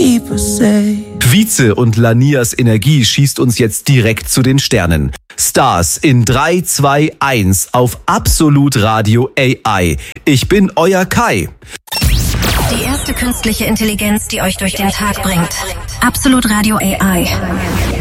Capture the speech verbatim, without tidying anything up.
keep us safe. Vize und Lanias Energie schießt uns jetzt direkt zu den Sternen. Stars in drei, zwei, eins auf Absolut Radio A I. Ich bin euer Kai. Die erste künstliche Intelligenz, die euch durch den Tag bringt. Absolut Radio A I.